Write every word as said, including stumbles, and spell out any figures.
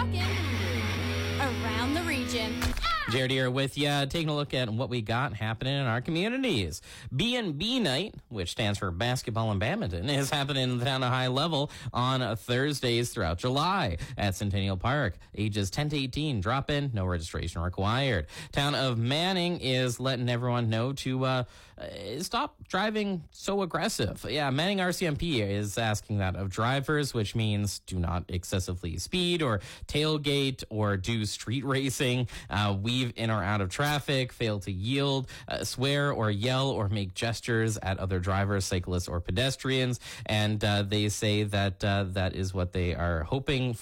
rocking around the region. Jared here with you, taking a look at what we got happening in our communities. B and B Night, which stands for Basketball and Badminton, is happening in the town of High Level on Thursdays throughout July at Centennial Park. Ages ten to eighteen, drop in, no registration required. Town of Manning is letting everyone know to uh, stop driving so aggressive. Yeah, Manning R C M P is asking that of drivers, which means do not excessively speed or tailgate or do street racing. Uh, we in or out of traffic, fail to yield, uh, swear or yell or make gestures at other drivers, cyclists, or pedestrians. And uh, they say that uh, that is what they are hoping